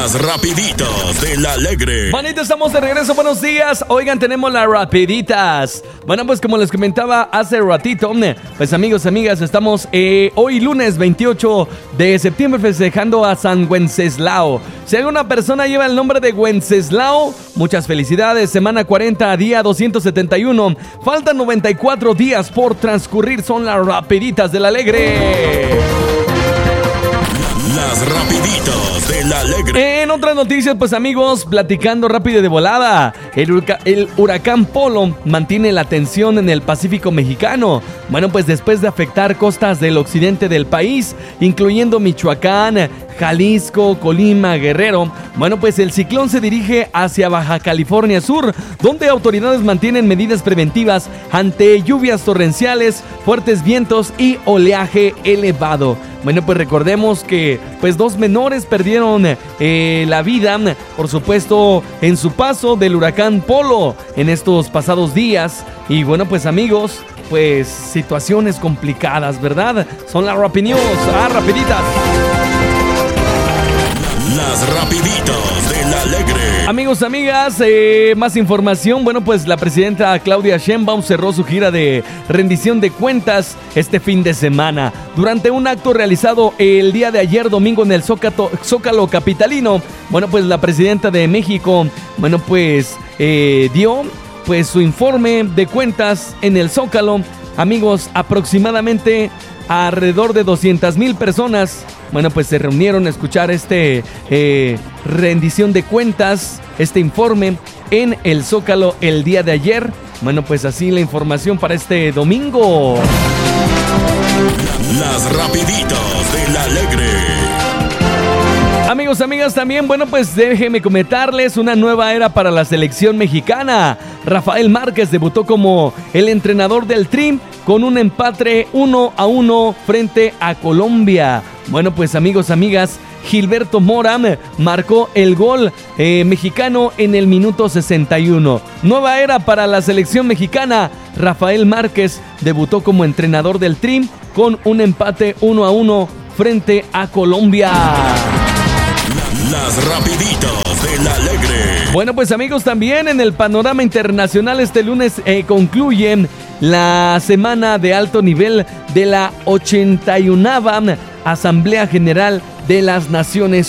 Las rapiditas del Alegre. Manito, estamos de regreso, buenos días. Oigan, tenemos las rapiditas. Bueno, pues como les comentaba hace ratito, pues amigos, amigas, estamos hoy lunes 28 de septiembre festejando a San Wenceslao. Si alguna persona lleva el nombre de Wenceslao, muchas felicidades. Semana 40, día 271. Faltan 94 días por transcurrir, son las rapiditas del Alegre. Las rapiditas del Alegre. En otras noticias, pues amigos, platicando rápido y de volada, el huracán Polo mantiene la tensión en el Pacífico mexicano. Bueno, pues después de afectar costas del occidente del país, incluyendo Michoacán, Jalisco, Colima, Guerrero, bueno, pues el ciclón se dirige hacia Baja California Sur, donde autoridades mantienen medidas preventivas ante lluvias torrenciales, fuertes vientos y oleaje elevado. Bueno, pues recordemos que pues 2 menores perdieron la vida, por supuesto, en su paso del huracán Polo en estos pasados días. Y bueno, pues amigos, pues situaciones complicadas, ¿verdad? Son las rapiditas. Las rapiditas del Alegre. Amigos, amigas, más información. Bueno, pues la presidenta Claudia Sheinbaum cerró su gira de rendición de cuentas este fin de semana. Durante un acto realizado el día de ayer domingo en el Zócalo capitalino, bueno, pues la presidenta de México, bueno, pues dio pues su informe de cuentas en el Zócalo. Amigos, aproximadamente alrededor de 200,000 personas, bueno, pues se reunieron a escuchar rendición de cuentas, este informe en el Zócalo el día de ayer. Bueno, pues así la información para este domingo. Las rapiditas del Alegre. Amigos, amigas, también, bueno, pues déjenme comentarles una nueva era para la selección mexicana. Rafael Márquez debutó como el entrenador del Tri con un empate 1-1 frente a Colombia. Bueno, pues amigos, amigas, Gilberto Mora marcó el gol mexicano en el minuto 61. Nueva era para la selección mexicana. Rafael Márquez debutó como entrenador del Tri con un empate 1-1 frente a Colombia. Las rapiditas del Alegre. Bueno, pues amigos, también en el panorama internacional este lunes concluye la semana de alto nivel de la 81ª Asamblea General de las Naciones